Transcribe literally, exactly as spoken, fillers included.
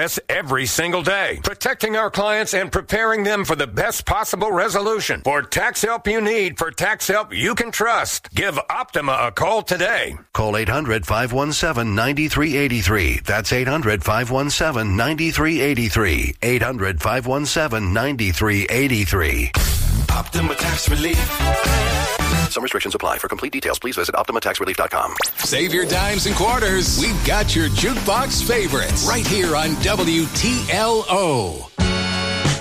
S every single day, protecting our clients and preparing them for the best possible resolution. For tax help you need, for tax help you can trust, give Optima a call today. Call eight hundred, five one seven, nine three eight three. That's eight hundred, five one seven, nine three eight three. eight hundred, five one seven, nine three eight three. Optima Tax Relief. Some restrictions apply. For complete details, please visit Optima Tax Relief dot com. Save your dimes and quarters. We've got your jukebox favorites right here on W T L O.